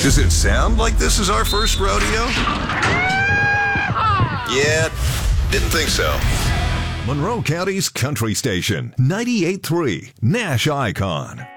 Does it sound like this is our first rodeo? Yeah, didn't think so. Monroe County's Country Station, 98.3 Nash Icon.